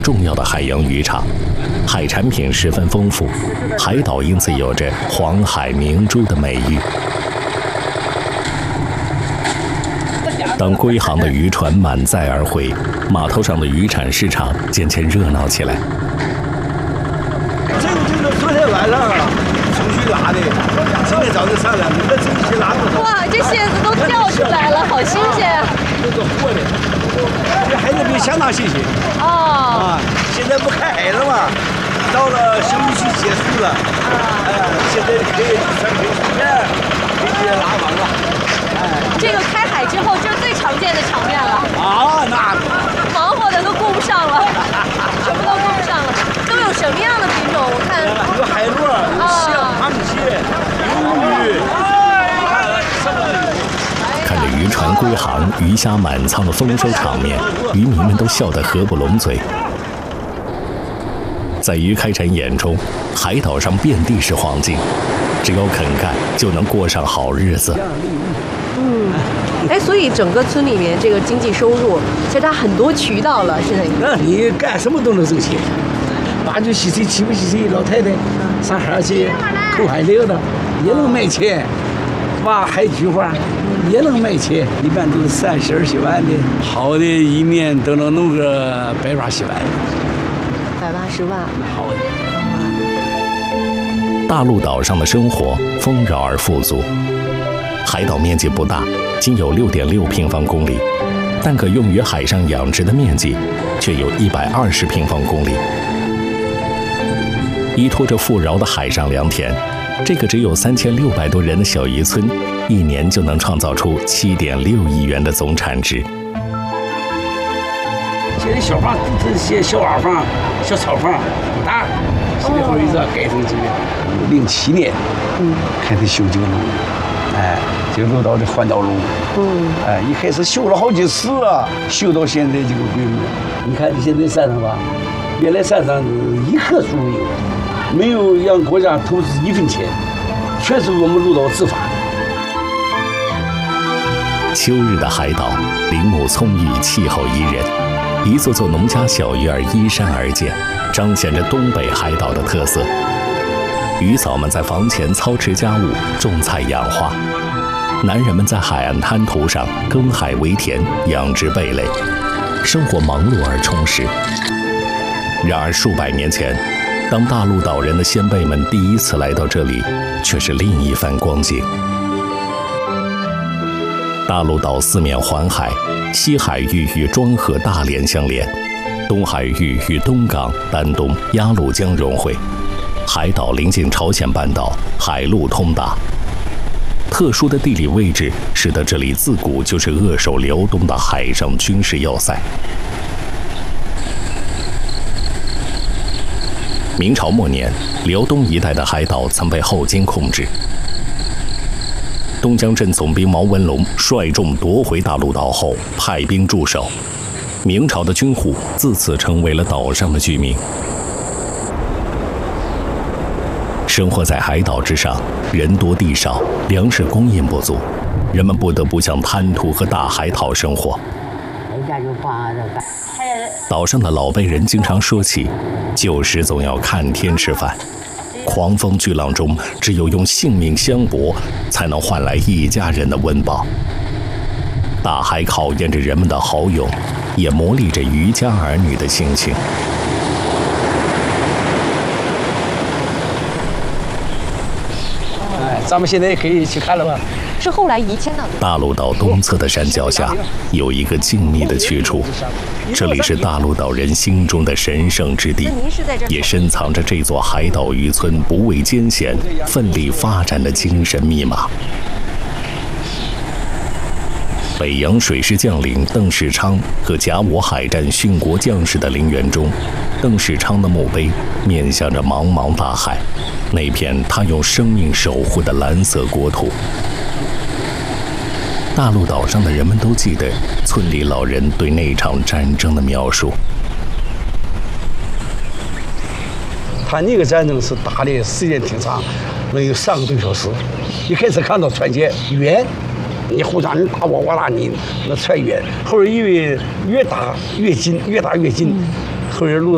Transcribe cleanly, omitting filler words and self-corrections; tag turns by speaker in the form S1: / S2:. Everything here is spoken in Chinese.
S1: 重要的海洋渔场，海产品十分丰富，海岛因此有着黄海明珠的美誉。当归航的渔船满载而回，码头上的渔产市场渐渐热闹起来。
S2: 这个就是昨天晚上出去拉的，今天早上上来，你们这些拉的。
S3: 哇，这蟹子都掉出来了，好新鲜啊！
S2: 这个活的，这海产品相当新鲜。
S3: 哦。
S2: 现在不开海了嘛，到了休渔期结束了。现在可以全可以出面，可以拉网了。
S3: 这个开海之后，这是最常见的场面了。
S2: 那
S3: 忙活的都顾不上了，什么都顾不上了。都有什么样的品种？我看
S2: 有海螺，有蟹、螃蟹、鱿鱼，什么都有。
S1: 看着渔船归航、鱼虾满仓的丰收场面，渔民们都笑得合不拢嘴。在鱼开展眼中，海岛上遍地是黄金，只要肯干，就能过上好日子。
S3: 所以整个村里面这个经济收入，其实它很多渠道了。现在
S2: 那你干什么都能挣钱，挖掘溪水、起不溪水，老太太上海去抠海料的也能卖钱，挖海菊花也能卖钱，一般都是30、20万的，好的一年都能弄个180万。
S3: 180万，
S2: 好的。
S1: 大陆岛上的生活丰饶而富足，海岛面积不大，仅有6.6平方公里，但可用于海上养殖的面积却有120平方公里。依托着富饶的海上良田，这个只有3600多人的小渔村，一年就能创造出7.6亿元的总产值。
S2: 现在小房，这些小瓦房、小草房不大，现在后一个改成这个07年，开始修这个路，这个路道的环岛路，一开始修了好几次了，修到现在这个规模。你看现在山上吧，原来山上一棵树没有，没有让国家投资1分钱，全是我们路道自发。
S1: 秋日的海岛，林木葱郁，气候宜人。一座座农家小院依山而建，彰显着东北海岛的特色。渔嫂们在房前操持家务，种菜养花；男人们在海岸滩涂上耕海为田，养殖贝类，生活忙碌而充实。然而数百年前，当大陆岛人的先辈们第一次来到这里，却是另一番光景。大陆岛四面环海，西海域与庄河、大连相连，东海域与东港、丹东、鸭绿江融汇。海岛临近朝鲜半岛，海路通达。特殊的地理位置使得这里自古就是扼守辽东的海上军事要塞。明朝末年，辽东一带的海岛曾被后金控制。东江镇总兵毛文龙率众夺回大陆岛后，派兵驻守。明朝的军户自此成为了岛上的居民。生活在海岛之上，人多地少，粮食供应不足，人们不得不向滩涂和大海讨生活。岛上的老辈人经常说起，旧时总要看天吃饭。狂风巨浪中，只有用性命相搏，才能换来一家人的温饱。大海考验着人们的豪勇，也磨砺着渔家儿女的心情。
S2: 咱们现在也可以去看了吧？
S3: 是后来移迁的。
S1: 大陆岛东侧的山脚下有一个静谧的去处，这里是大陆岛人心中的神圣之地，也深藏着这座海岛渔村不畏艰险、奋力发展的精神密码。北洋水师将领邓世昌和甲午海战殉国将士的陵园中，邓世昌的墓碑面向着茫茫大海，那片他用生命守护的蓝色国土。大陆岛上的人们都记得村里老人对那场战争的描述。
S2: 他那个战争是打的时间挺长，能有3个多小时。一开始看到船舰远，你互相打我，我打你，那船远。后来因为越打越近，越打越近，后来路